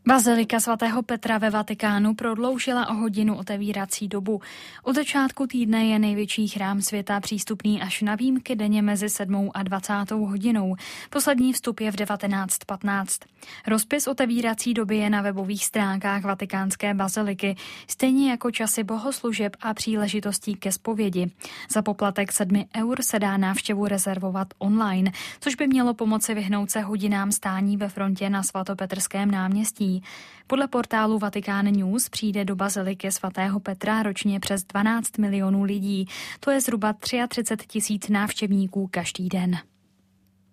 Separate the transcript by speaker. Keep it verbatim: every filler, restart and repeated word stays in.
Speaker 1: Bazilika svatého Petra ve Vatikánu prodloužila o hodinu otevírací dobu. Od začátku týdne je největší chrám světa přístupný až na výjimky denně mezi sedmou a dvacátou hodinou. Poslední vstup je v devatenáct patnáct. Rozpis otevírací doby je na webových stránkách vatikánské baziliky, stejně jako časy bohoslužeb a příležitostí ke zpovědi. Za poplatek sedmi eur se dá návštěvu rezervovat online, což by mělo pomoci vyhnout se hodinám stání ve frontě na svatopetrském náměstí. Podle portálu Vatikán News přijde do baziliky svatého Petra ročně přes dvanáct milionů lidí. To je zhruba třicet tři tisíc návštěvníků každý den.